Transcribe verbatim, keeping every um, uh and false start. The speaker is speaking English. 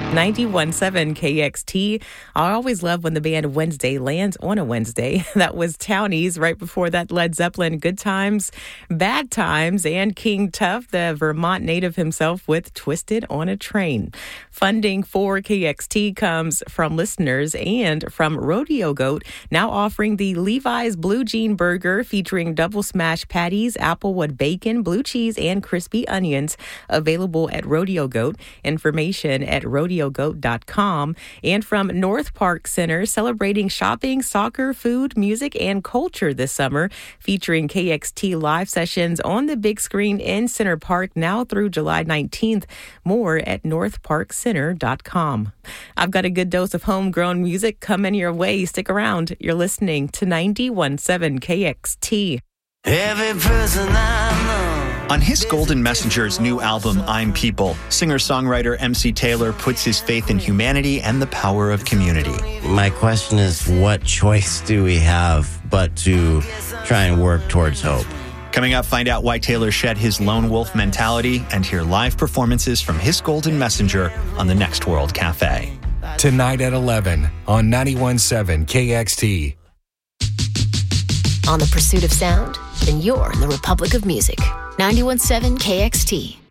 ninety-one point seven K X T. I always love when the band Wednesday lands on a Wednesday. That was Townies. Right before that, Led Zeppelin, Good Times, Bad Times, and King Tuff, the Vermont native himself, with Twisted on a Train. Funding for K X T comes from listeners and from Rodeo Goat, now offering the Levi's Blue Jean Burger featuring double smash patties, applewood bacon, blue cheese, and crispy onions. Available at Rodeo Goat. Information at rodeo goat dot com. And from North Park Center, celebrating shopping, soccer, food, music, and culture this summer, featuring K X T live sessions on the big screen in Center Park now through July nineteenth. More at north park center dot com. I've got a good dose of homegrown music coming your way. Stick around. You're listening to ninety-one point seven K X T. Every person I know. On His Golden Messenger's new album, I'm People, singer-songwriter M C Taylor puts his faith in humanity and the power of community. My question is, what choice do we have but to try and work towards hope? Coming up, find out why Taylor shed his lone wolf mentality and hear live performances from His Golden Messenger on the Next World Cafe. Tonight at eleven on ninety-one point seven K X T. On the pursuit of sound? Then you're in the Republic of Music. ninety-one point seven K X T.